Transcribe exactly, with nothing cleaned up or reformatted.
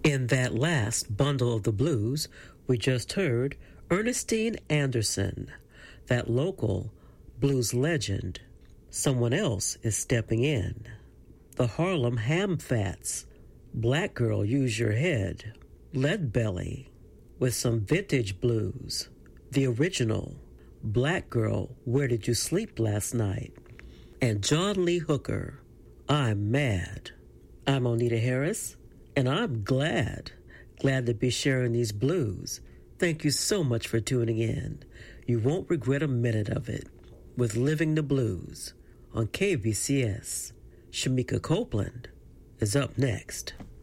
In that last bundle of the blues, we just heard Ernestine Anderson, that local blues legend. Someone else is stepping in. The Harlem Ham Fats, Black Girl Use Your Head, Lead Belly, with some vintage blues. The original, Black Girl, Where Did You Sleep Last Night? And John Lee Hooker, I'm Mad. I'm Onita Harris, and I'm glad, glad to be sharing these blues. Thank you so much for tuning in. You won't regret a minute of it with Living the Blues on K V C S. Shamika Copeland is up next.